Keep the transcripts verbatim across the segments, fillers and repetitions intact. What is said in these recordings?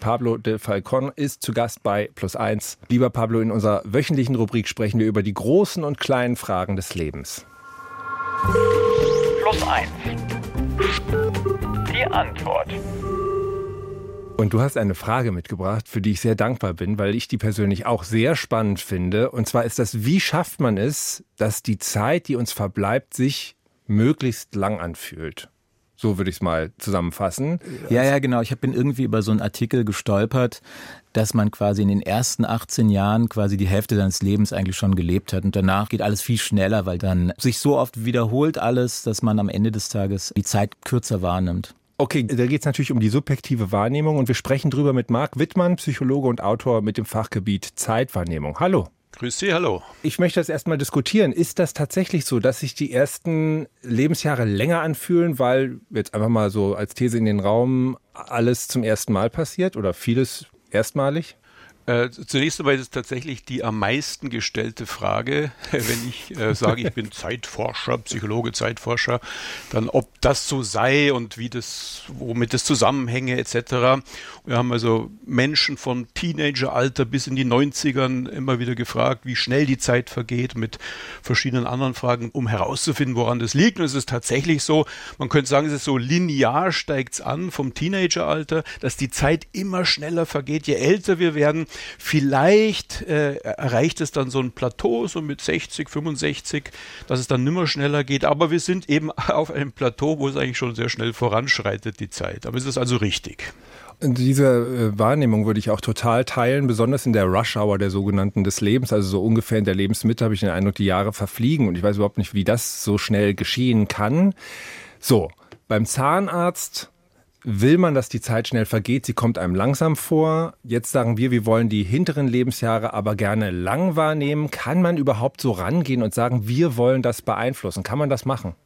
Pablo de Falcon ist zu Gast bei Plus eins. Lieber Pablo, in unserer wöchentlichen Rubrik sprechen wir über die großen und kleinen Fragen des Lebens. Plus eins. Die Antwort. Und du hast eine Frage mitgebracht, für die ich sehr dankbar bin, weil ich die persönlich auch sehr spannend finde. Und zwar ist das, wie schafft man es, dass die Zeit, die uns verbleibt, sich möglichst lang anfühlt? So würde ich es mal zusammenfassen. Ja, ja, genau. Ich bin irgendwie über so einen Artikel gestolpert, dass man quasi in den ersten achtzehn Jahren quasi die Hälfte seines Lebens eigentlich schon gelebt hat. Und danach geht alles viel schneller, weil dann sich so oft wiederholt alles, dass man am Ende des Tages die Zeit kürzer wahrnimmt. Okay, da geht es natürlich um die subjektive Wahrnehmung und wir sprechen drüber mit Marc Wittmann, Psychologe und Autor mit dem Fachgebiet Zeitwahrnehmung. Hallo. Grüß Sie, hallo. Ich möchte das erstmal diskutieren. Ist das tatsächlich so, dass sich die ersten Lebensjahre länger anfühlen, weil jetzt einfach mal so als These in den Raum alles zum ersten Mal passiert oder vieles erstmalig? Äh, zunächst einmal ist es tatsächlich die am meisten gestellte Frage, wenn ich äh, sage, ich bin Zeitforscher, Psychologe, Zeitforscher, dann ob das so sei und wie das, womit das zusammenhänge et cetera. Wir haben also Menschen von Teenageralter bis in die neunzigern immer wieder gefragt, wie schnell die Zeit vergeht, mit verschiedenen anderen Fragen, um herauszufinden, woran das liegt. Und es ist tatsächlich so, man könnte sagen, es ist so linear steigt es an vom Teenageralter, dass die Zeit immer schneller vergeht, je älter wir werden. Vielleicht äh, erreicht es dann so ein Plateau, so mit sechzig, fünfundsechzig, dass es dann nimmer schneller geht. Aber wir sind eben auf einem Plateau, wo es eigentlich schon sehr schnell voranschreitet, die Zeit. Aber es ist also richtig. Und diese äh, Wahrnehmung würde ich auch total teilen, besonders in der Rush-Hour der sogenannten des Lebens, also so ungefähr in der Lebensmitte habe ich den Eindruck, die Jahre verfliegen und ich weiß überhaupt nicht, wie das so schnell geschehen kann. So, beim Zahnarzt will man, dass die Zeit schnell vergeht, sie kommt einem langsam vor. Jetzt sagen wir, wir wollen die hinteren Lebensjahre aber gerne lang wahrnehmen. Kann man überhaupt so rangehen und sagen, wir wollen das beeinflussen? Kann man das machen?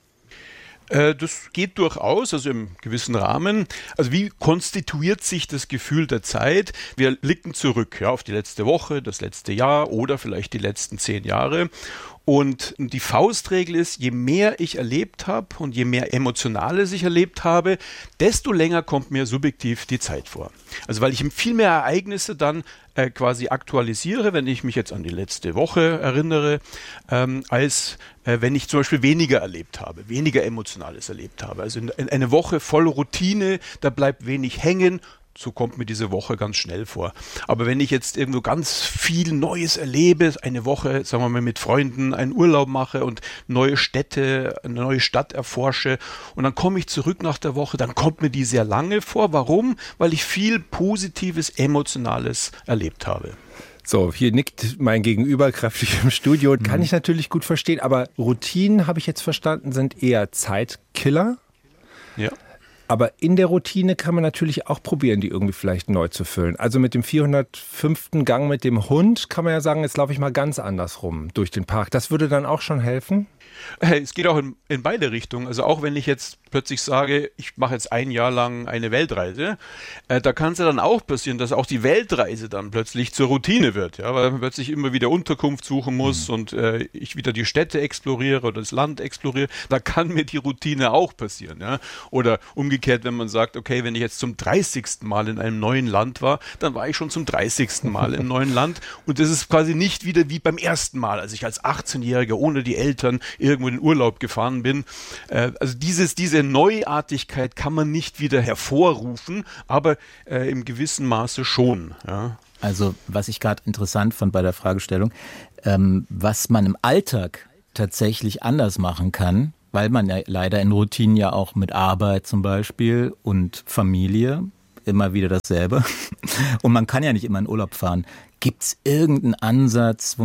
Das geht durchaus, also im gewissen Rahmen. Also wie konstituiert sich das Gefühl der Zeit? Wir blicken zurück, ja, auf die letzte Woche, das letzte Jahr oder vielleicht die letzten zehn Jahre. Und die Faustregel ist, je mehr ich erlebt habe und je mehr Emotionales ich erlebt habe, desto länger kommt mir subjektiv die Zeit vor. Also weil ich viel mehr Ereignisse dann äh, quasi aktualisiere, wenn ich mich jetzt an die letzte Woche erinnere, ähm, als äh, wenn ich zum Beispiel weniger erlebt habe, weniger Emotionales erlebt habe. Also in, in eine Woche voll Routine, da bleibt wenig hängen. So kommt mir diese Woche ganz schnell vor. Aber wenn ich jetzt irgendwo ganz viel Neues erlebe, eine Woche, sagen wir mal, mit Freunden einen Urlaub mache und neue Städte, eine neue Stadt erforsche und dann komme ich zurück nach der Woche, dann kommt mir die sehr lange vor. Warum? Weil ich viel Positives, Emotionales erlebt habe. So, hier nickt mein Gegenüber kräftig im Studio. Kann ich natürlich gut verstehen, aber Routinen, habe ich jetzt verstanden, sind eher Zeitkiller. Ja. Aber in der Routine kann man natürlich auch probieren, die irgendwie vielleicht neu zu füllen. Also mit dem vierhundertfünften Gang mit dem Hund kann man ja sagen, jetzt laufe ich mal ganz anders rum durch den Park. Das würde dann auch schon helfen? Es geht auch in, in beide Richtungen. Also auch wenn ich jetzt plötzlich sage, ich mache jetzt ein Jahr lang eine Weltreise, äh, da kann es ja dann auch passieren, dass auch die Weltreise dann plötzlich zur Routine wird, ja, weil man plötzlich immer wieder Unterkunft suchen muss mhm. und äh, ich wieder die Städte exploriere oder das Land exploriere. Da kann mir die Routine auch passieren. Ja? Oder umgekehrt, wenn man sagt, okay, wenn ich jetzt zum dreißigsten Mal in einem neuen Land war, dann war ich schon zum dreißigsten Mal im neuen Land und das ist quasi nicht wieder wie beim ersten Mal, als ich als achtzehnjähriger ohne die Eltern irgendwo in den Urlaub gefahren bin. Äh, also dieses, diese Neuartigkeit kann man nicht wieder hervorrufen, aber äh, im gewissen Maße schon. Ja. Also was ich gerade interessant fand bei der Fragestellung, ähm, was man im Alltag tatsächlich anders machen kann, weil man ja leider in Routinen ja auch mit Arbeit zum Beispiel und Familie immer wieder dasselbe und man kann ja nicht immer in Urlaub fahren. Gibt es irgendeinen Ansatz, wo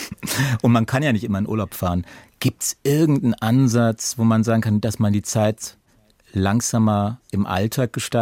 und man kann ja nicht immer in Urlaub fahren. Gibt es irgendeinen Ansatz, wo man sagen kann, dass man die Zeit langsamer im Alltag gestaltet?